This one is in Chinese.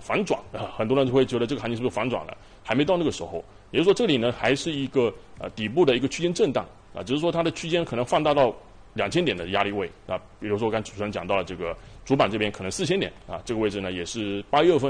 反转啊，很多人会觉得这个行情是不是反转了？还没到那个时候，也就是说这里呢还是一个底部的一个区间震荡啊，只是说它的区间可能放大到2000点的压力位啊，比如说刚才主持人讲到了这个主板这边可能4000点啊，这个位置呢也是8月份。